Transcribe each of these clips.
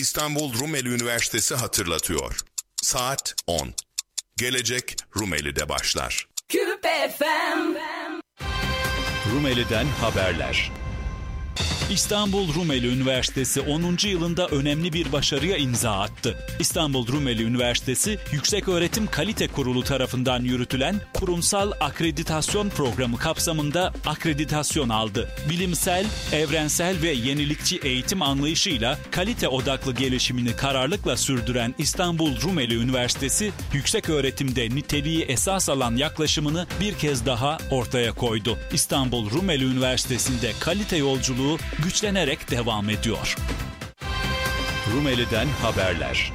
İstanbul Rumeli Üniversitesi hatırlatıyor. Saat 10. Gelecek Rumeli'de başlar. Küp FM. Rumeli'den haberler. İstanbul Rumeli Üniversitesi 10. yılında önemli bir başarıya imza attı. İstanbul Rumeli Üniversitesi Yükseköğretim Kalite Kurulu tarafından yürütülen kurumsal akreditasyon programı kapsamında akreditasyon aldı. Bilimsel, evrensel ve yenilikçi eğitim anlayışıyla kalite odaklı gelişimini kararlılıkla sürdüren İstanbul Rumeli Üniversitesi, yükseköğretimde niteliği esas alan yaklaşımını bir kez daha ortaya koydu. İstanbul Rumeli Üniversitesi'nde kalite yolculuğu güçlenerek devam ediyor. Rumeli'den haberler.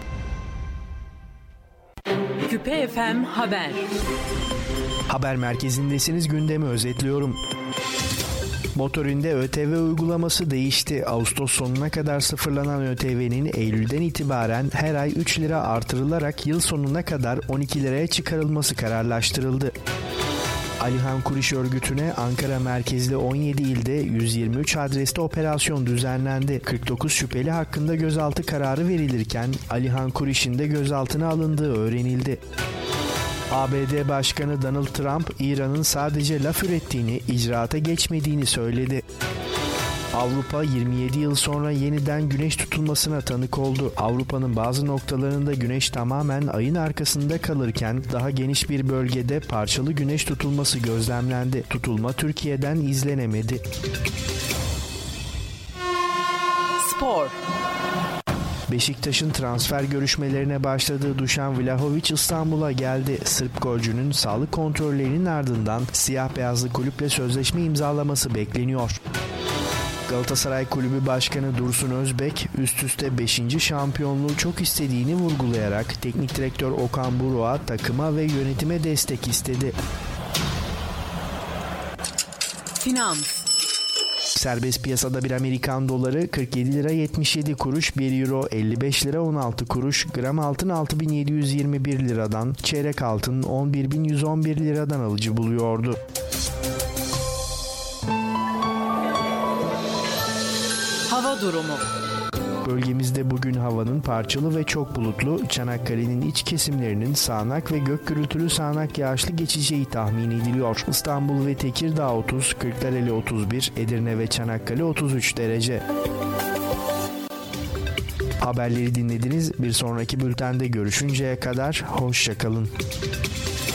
Küpe FM Haber. Haber merkezindesiniz, gündemi özetliyorum. Motorinde ÖTV uygulaması değişti. Ağustos sonuna kadar sıfırlanan ÖTV'nin Eylül'den itibaren her ay 3 lira artırılarak yıl sonuna kadar 12 liraya çıkarılması kararlaştırıldı. Alihan Kuriş örgütüne Ankara merkezli 17 ilde 123 adreste operasyon düzenlendi. 49 şüpheli hakkında gözaltı kararı verilirken Alihan Kuriş'in de gözaltına alındığı öğrenildi. ABD Başkanı Donald Trump, İran'ın sadece laf ürettiğini, icraata geçmediğini söyledi. Avrupa 27 yıl sonra yeniden güneş tutulmasına tanık oldu. Avrupa'nın bazı noktalarında güneş tamamen ayın arkasında kalırken daha geniş bir bölgede parçalı güneş tutulması gözlemlendi. Tutulma Türkiye'den izlenemedi. Spor. Beşiktaş'ın transfer görüşmelerine başladığı Dušan Vlahović İstanbul'a geldi. Sırp golcünün sağlık kontrollerinin ardından siyah beyazlı kulüple sözleşme imzalaması bekleniyor. Galatasaray Kulübü Başkanı Dursun Özbek, üst üste 5. şampiyonluğu çok istediğini vurgulayarak teknik direktör Okan Buruk'a takıma ve yönetime destek istedi. Finans. Serbest piyasada bir Amerikan doları 47 lira 77 kuruş, 1 euro 55 lira 16 kuruş, gram altın 6721 liradan, çeyrek altın 11111 liradan alıcı buluyordu. Hava durumu. Bölgemizde bugün havanın parçalı ve çok bulutlu, Çanakkale'nin iç kesimlerinin sağanak ve gök gürültülü sağanak yağışlı geçeceği tahmin ediliyor. İstanbul ve Tekirdağ 30, Kırklareli 31, Edirne ve Çanakkale 33 derece. Haberleri dinlediniz. Bir sonraki bültende görüşünceye kadar hoşça kalın.